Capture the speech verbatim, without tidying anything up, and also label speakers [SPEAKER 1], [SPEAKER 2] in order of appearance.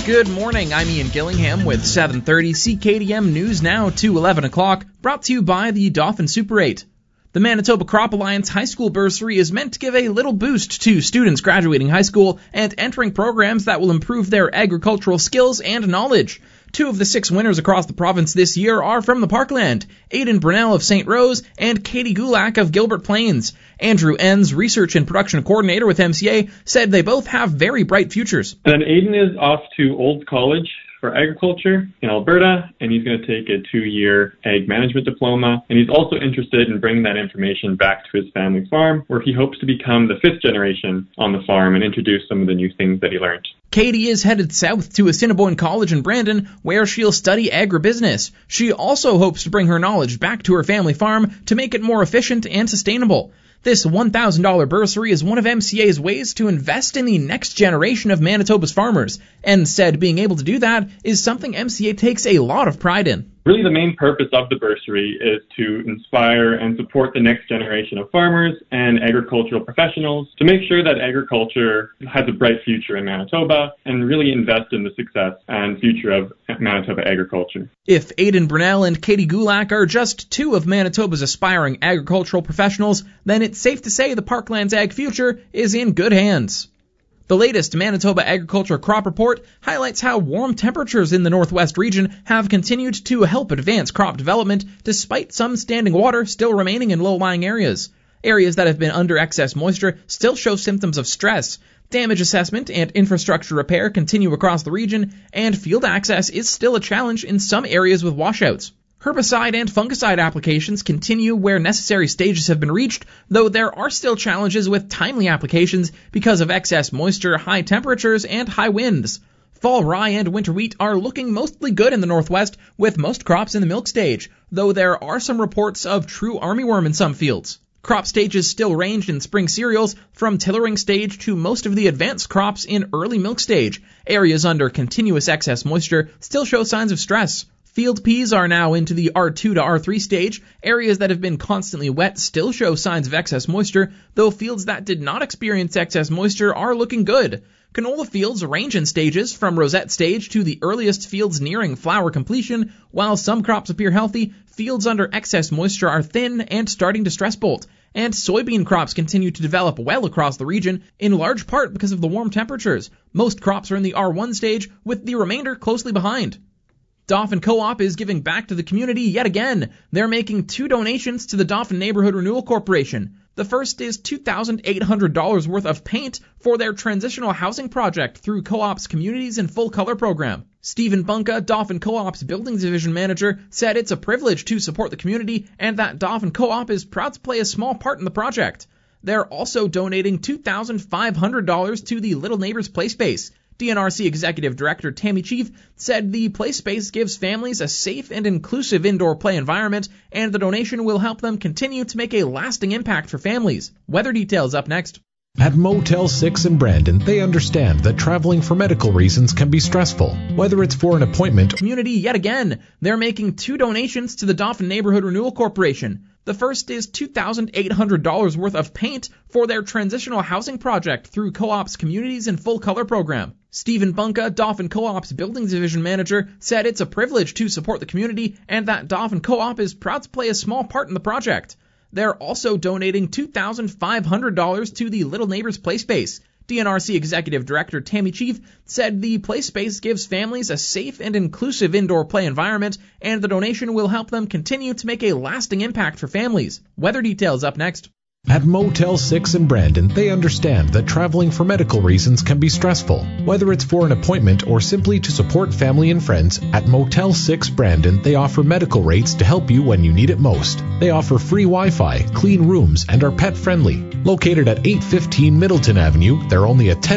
[SPEAKER 1] Good morning, I'm Ian Gillingham with seven thirty C K D M News Now to eleven o'clock, brought to you by the Dauphin Super eight. The Manitoba Crop Alliance High School Bursary is meant to give a little boost to students graduating high school and entering programs that will improve their agricultural skills and knowledge. Two of the six winners across the province this year are from the Parkland, Aidan Brunel of Saint Rose and Katie Gulak of Gilbert Plains. Andrew Enns, Research and Production Coordinator with M C A, said they both have very bright futures.
[SPEAKER 2] And Aidan is off to Olds College for agriculture in Alberta, and he's going to take a two-year ag management diploma, and he's also interested in bringing that information back to his family farm, where he hopes to become the fifth generation on the farm and introduce some of the new things that he learned.
[SPEAKER 1] Katie is headed south to Assiniboine College in Brandon, where she'll study agribusiness. She also hopes to bring her knowledge back to her family farm to make it more efficient and sustainable. This one thousand dollars bursary is one of M C A's ways to invest in the next generation of Manitoba's farmers, and said being able to do that is something M C A takes a lot of pride in.
[SPEAKER 2] Really, the main purpose of the bursary is to inspire and support the next generation of farmers and agricultural professionals to make sure that agriculture has a bright future in Manitoba and really invest in the success and future of Manitoba agriculture.
[SPEAKER 1] If Aidan Brunel and Katie Gulak are just two of Manitoba's aspiring agricultural professionals, then it's safe to say the Parkland's ag future is in good hands. The latest Manitoba Agriculture Crop Report highlights how warm temperatures in the Northwest region have continued to help advance crop development despite some standing water still remaining in low-lying areas. Areas that have been under excess moisture still show symptoms of stress. Damage assessment and infrastructure repair continue across the region, and field access is still a challenge in some areas with washouts. Herbicide and fungicide applications continue where necessary stages have been reached, though there are still challenges with timely applications because of excess moisture, high temperatures, and high winds. Fall rye and winter wheat are looking mostly good in the Northwest, with most crops in the milk stage, though there are some reports of true armyworm in some fields. Crop stages still range in spring cereals from tillering stage to most of the advanced crops in early milk stage. Areas under continuous excess moisture still show signs of stress. Field peas are now into the R two to R three stage. Areas that have been constantly wet still show signs of excess moisture, though fields that did not experience excess moisture are looking good. Canola fields range in stages from rosette stage to the earliest fields nearing flower completion. While some crops appear healthy, fields under excess moisture are thin and starting to stress bolt. And soybean crops continue to develop well across the region, in large part because of the warm temperatures. Most crops are in the R one stage, with the remainder closely behind. Dauphin Co-op is giving back to the community yet again. They're making two donations to the Dauphin Neighborhood Renewal Corporation. The first is two thousand eight hundred dollars worth of paint for their transitional housing project through Co-op's Communities in Full Color program. Stephen Bunka, Dauphin Co-op's Buildings Division Manager, said it's a privilege to support the community and that Dauphin Co-op is proud to play a small part in the project. They're also donating two thousand five hundred dollars to the Little Neighbors Play Space. D N R C Executive Director Tammy Chief said the play space gives families a safe and inclusive indoor play environment, and the donation will help them continue to make a lasting impact for families. Weather details up next.
[SPEAKER 3] At Motel six in Brandon, they understand that traveling for medical reasons can be stressful, whether it's for an appointment.
[SPEAKER 1] Community yet again. They're making two donations to the Dauphin Neighborhood Renewal Corporation. The first is two thousand eight hundred dollars worth of paint for their transitional housing project through Co-op's Communities in Full Color program. Stephen Bunka, Dauphin Co-op's Buildings Division Manager, said it's a privilege to support the community and that Dauphin Co-op is proud to play a small part in the project. They're also donating two thousand five hundred dollars to the Little Neighbors Play Space. D N R C Executive Director Tammy Chief said the play space gives families a safe and inclusive indoor play environment, and the donation will help them continue to make a lasting impact for families. Weather details up next.
[SPEAKER 3] At Motel six in Brandon, they understand that traveling for medical reasons can be stressful, whether it's for an appointment or simply to support family and friends. At Motel six Brandon, they offer medical rates to help you when you need it most. They offer free Wi-Fi, clean rooms, and are pet-friendly. Located at eight fifteen Middleton Avenue, they're only a ten